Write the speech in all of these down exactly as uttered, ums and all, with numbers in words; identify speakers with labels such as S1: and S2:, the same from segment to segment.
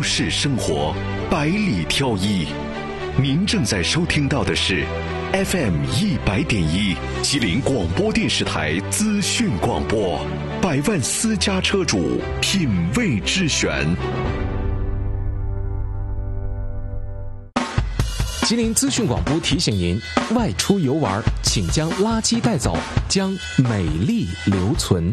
S1: 市生活，百里挑一。您正在收听到的是 F M 一百点一吉林广播电视台资讯广播，百万私家车主品味之选。
S2: 吉林资讯广播提醒您：外出游玩，请将垃圾带走，将美丽留存。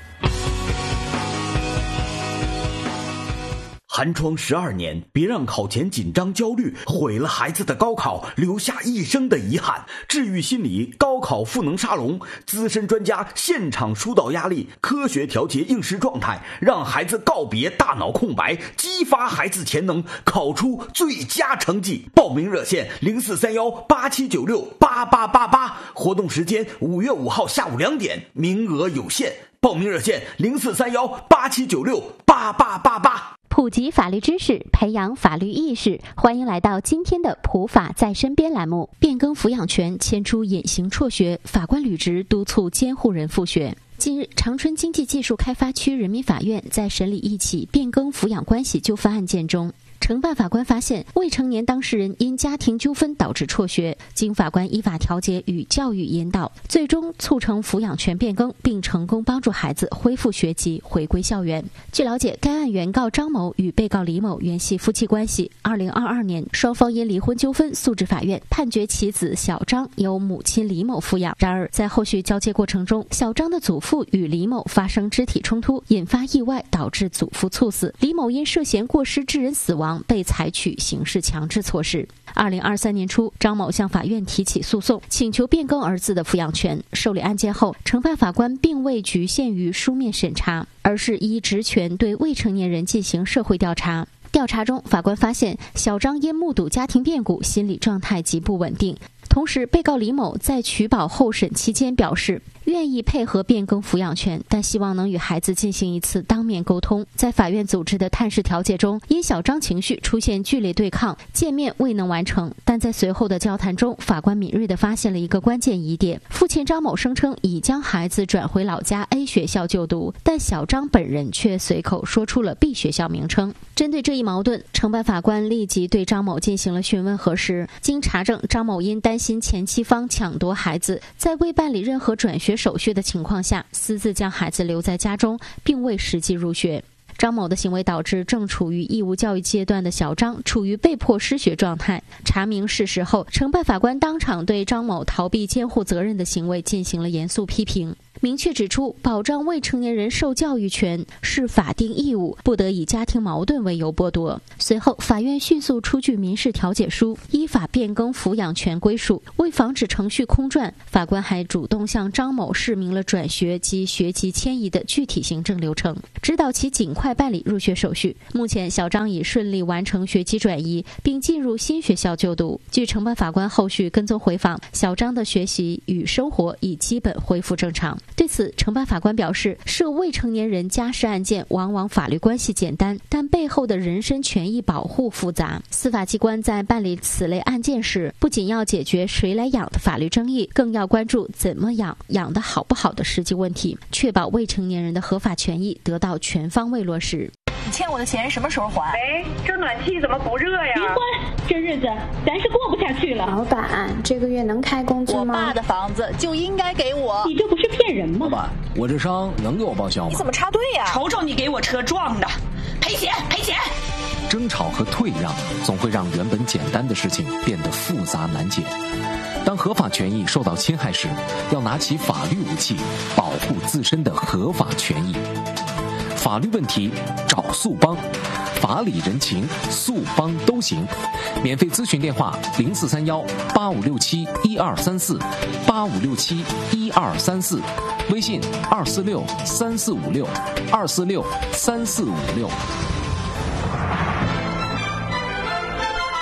S3: 寒窗十二年，别让考前紧张焦虑毁了孩子的高考，留下一生的遗憾。治愈心理高考赋能沙龙，资深专家现场疏导压力，科学调节应试状态，让孩子告别大脑空白，激发孩子潜能，考出最佳成绩。报名热线零四三幺八七九六八八八八，活动时间五月五号下午两点，名额有限。报名热线零四三幺八七九六八八八八。
S4: 普及法律知识，培养法律意识，欢迎来到今天的普法在身边栏目。变更抚养权牵出隐形辍学，法官履职督促监护人复学。近日，长春经济技术开发区人民法院在审理一起变更抚养关系纠纷案件中，承办法官发现未成年当事人因家庭纠纷导致辍学，经法官依法调解与教育引导，最终促成抚养权变更，并成功帮助孩子恢复学籍，回归校园。据了解，该案原告张某与被告李某原系夫妻关系，二零二二年双方因离婚纠纷诉至法院，判决其子小张由母亲李某抚养。然而在后续交接过程中，小张的祖父与李某发生肢体冲突，引发意外，导致祖父猝死。李某因涉嫌过失致人死亡，被采取刑事强制措施。二零二三年初，张某向法院提起诉讼，请求变更儿子的抚养权。受理案件后，承办法官并未局限于书面审查，而是依职权对未成年人进行社会调查。调查中，法官发现小张因目睹家庭变故，心理状态极不稳定。同时，被告李某在取保候审期间表示愿意配合变更抚养权，但希望能与孩子进行一次当面沟通。在法院组织的探视调解中，因小张情绪出现剧烈对抗，见面未能完成。但在随后的交谈中，法官敏锐地发现了一个关键疑点：父亲张某声称已将孩子转回老家 A 学校就读，但小张本人却随口说出了 B 学校名称。针对这一矛盾，承办法官立即对张某进行了询问核实。经查证，张某因担心前妻方抢夺孩子，在未办理任何转学手续的情况下，私自将孩子留在家中，并未实际入学。张某的行为导致正处于义务教育阶段的小张处于被迫失学状态。查明事实后，承办法官当场对张某逃避监护责任的行为进行了严肃批评，明确指出保障未成年人受教育权是法定义务，不得以家庭矛盾为由剥夺。随后，法院迅速出具民事调解书，依法变更抚养权归属。为防止程序空转，法官还主动向张某示明了转学及学籍迁移的具体行政流程，指导其尽快办理入学手续。目前，小张已顺利完成学籍转移，并进入新学校就读。据承办法官后续跟踪回访，小张的学习与生活已基本恢复正常。对此，承办法官表示，涉未成年人家事案件往往法律关系简单，但背后的人身权益保护复杂。司法机关在办理此类案件时，不仅要解决谁来养的法律争议，更要关注怎么养、养得好不好的实际问题，确保未成年人的合法权益得到全方位落实。
S5: 你欠我的钱什么时候还？
S6: 哎，这暖气怎么不热呀？
S7: 离婚，这日子咱是过不下去了。
S8: 老板，这个月能开工资吗？
S5: 我爸的房子就应该给我。
S7: 你这不是骗人吗？
S9: 老板，我这伤能给我报销吗？
S5: 你怎么插队呀？
S6: 瞅瞅你给我车撞的，赔钱赔钱！
S2: 争吵和退让总会让原本简单的事情变得复杂难解。当合法权益受到侵害时，要拿起法律武器，保护自身的合法权益。法律问题找速帮，法理人情速帮都行。免费咨询电话零四三幺八五六七一二三四八五六七一二三四，微信二四六三四五六二四六三四五六。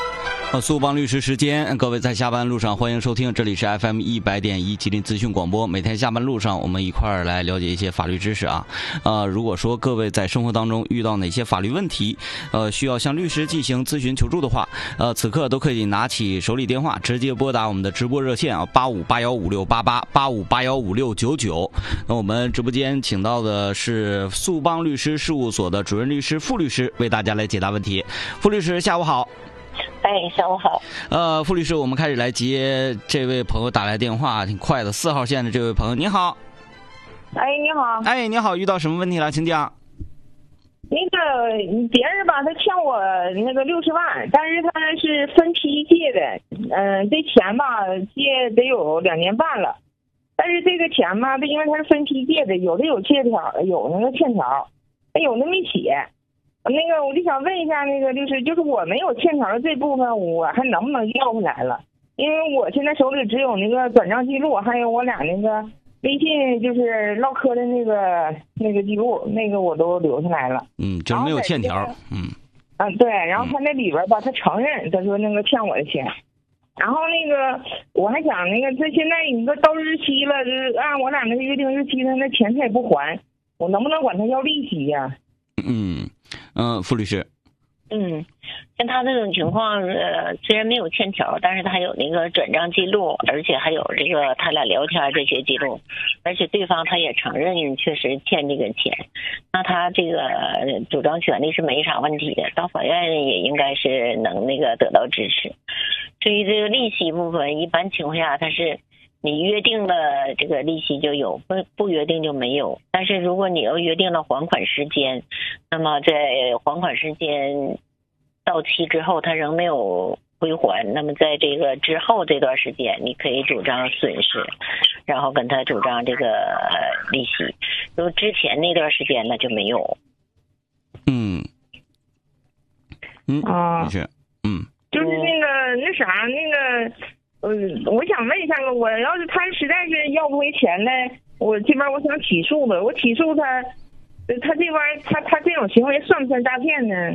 S3: 速帮律师时间，各位在下班路上欢迎收听，这里是 F M 一百点一吉林资讯广播。每天下班路上，我们一块儿来了解一些法律知识啊。呃，如果说各位在生活当中遇到哪些法律问题，呃，需要向律师进行咨询求助的话，呃，此刻都可以拿起手里电话，直接拨打我们的直播热线啊，八五八幺五六八八八五八幺五六九九。那我们直播间请到的是速帮律师事务所的主任律师傅律师，为大家来解答问题。傅律师，下午好。
S10: 哎，下午好。
S3: 呃，傅律师，我们开始来接这位朋友打来电话，挺快的。四号线的这位朋友，你好。
S10: 哎，你好。
S3: 哎，你好，遇到什么问题了？请讲。
S10: 那个别人吧，他欠我那个六十万，但是他是分批借的，嗯、呃，这钱吧借得有两年半了，但是这个钱吧，因为他是分批借的，有的有借条，有那个欠条，有的没写。那个我就想问一下那个律师，就是我没有欠条的这部分，我还能不能要回来了？因为我现在手里只有那个转账记录，还有我俩那个微信就是唠嗑的那个那个记录，那个我都留下来了。
S3: 嗯，就是没有欠条。嗯。
S10: 啊，对，然后他那里边吧，他承认，他说那个欠我的钱。然后那个我还想那个，这现在你说到日期了，就是按我俩那个约定日期，他那钱他也不还，我能不能管他要利息呀、啊？
S3: 嗯。嗯，傅律师。
S11: 嗯，像他这种情况，呃，虽然没有欠条，但是他有那个转账记录，而且还有这个他俩聊天这些记录，而且对方他也承认确实欠这个钱，那他这个主张权利是没啥问题的，到法院也应该是能那个得到支持。至于这个利息部分，一般情况下他是你约定了这个利息就有，不不约定就没有。但是如果你要约定了还款时间，那么在还款时间到期之后，他仍没有归还，那么在这个之后这段时间，你可以主张损失，然后跟他主张这个利息。如果之前那段时间呢就没有。
S3: 嗯嗯啊，没事。嗯，
S10: 就是那个那啥那个。嗯，我想问一下子，我要是他实在是要不回钱呢，我这边我想起诉了，我起诉他，他这边他他这种行为算不算诈骗呢？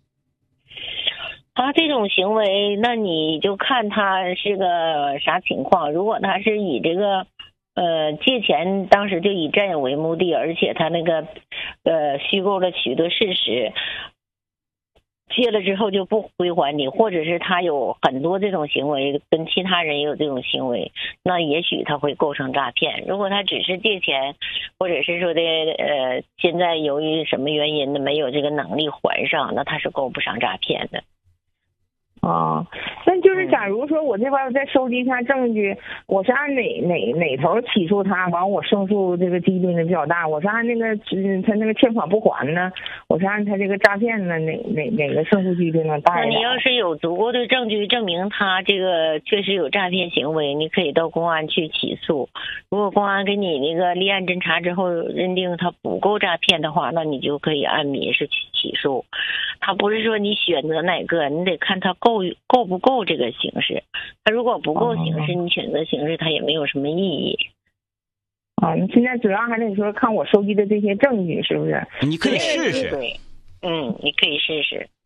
S11: 他这种行为，那你就看他是个啥情况。如果他是以这个呃借钱当时就以占有为目的，而且他那个呃虚构了许多事实。借了之后就不归还你，或者是他有很多这种行为，跟其他人也有这种行为，那也许他会构成诈骗。如果他只是借钱，或者是说的呃，现在由于什么原因呢没有这个能力还上，那他是构不上诈骗的。
S10: 啊，那就是假如说我这边再收集一下证据，我是按哪哪哪头起诉他，完我胜诉这个几率呢比较大？我是按那个嗯他那个欠款不还呢，我是按他这个诈骗呢哪哪哪个胜诉几率呢大？
S11: 那你要是有足够的证据证明他这个确实有诈骗行为，你可以到公安去起诉。如果公安给你那个立案侦查之后认定他不够诈骗的话，那你就可以按民事去起诉。他不是说你选择哪个，你得看他够够不够这个形式。他如果不够形式，你选择形式他也没有什么意义。
S10: 啊，你现在主要还得说看我收集的这些证据是不是？
S3: 你可以试试。
S11: 对，嗯，你可以试试。